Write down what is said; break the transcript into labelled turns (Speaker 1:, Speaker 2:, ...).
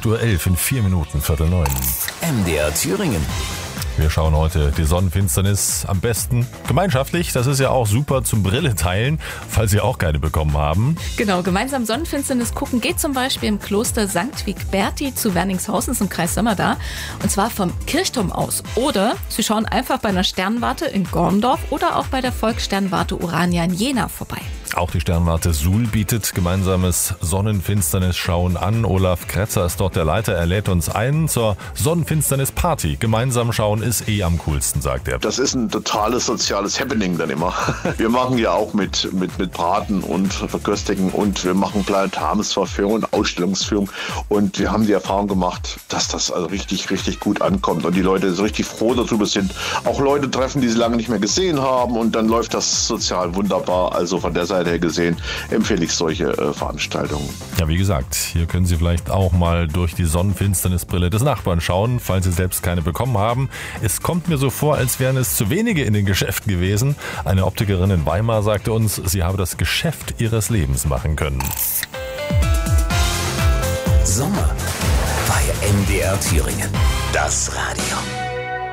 Speaker 1: 8:11 in 4 Minuten, 8:45.
Speaker 2: MDR Thüringen.
Speaker 1: Wir schauen heute die Sonnenfinsternis am besten gemeinschaftlich. Das ist ja auch super zum Brille teilen, falls Sie auch keine bekommen haben.
Speaker 3: Genau, gemeinsam Sonnenfinsternis gucken geht zum Beispiel im Kloster St. Wigberti zu Werningshausen, ist im Kreis Sömmerda. Und zwar vom Kirchturm aus. Oder Sie schauen einfach bei einer Sternwarte in Gorndorf oder auch bei der Volkssternwarte Urania in Jena vorbei.
Speaker 1: Auch die Sternwarte Suhl bietet gemeinsames Sonnenfinsternis-Schauen an. Olaf Kretzer ist dort der Leiter. Er lädt uns ein zur Sonnenfinsternis-Party. Gemeinsam schauen ist am coolsten, sagt er.
Speaker 4: Das ist ein totales soziales Happening dann immer. Wir machen ja auch mit Braten und Verköstigen und wir machen Planetariumsverführung und Ausstellungsführung. Und wir haben die Erfahrung gemacht, dass das also richtig, richtig gut ankommt und die Leute so richtig froh darüber sind. Auch Leute treffen, die sie lange nicht mehr gesehen haben und dann läuft das sozial wunderbar. Also von der Seite her gesehen empfehle ich solche Veranstaltungen.
Speaker 1: Ja, wie gesagt, hier können Sie vielleicht auch mal durch die Sonnenfinsternisbrille des Nachbarn schauen, falls Sie selbst keine bekommen haben. Es kommt mir so vor, als wären es zu wenige in den Geschäften gewesen. Eine Optikerin in Weimar sagte uns, sie habe das Geschäft ihres Lebens machen können.
Speaker 2: Sommer bei MDR Thüringen. Das Radio.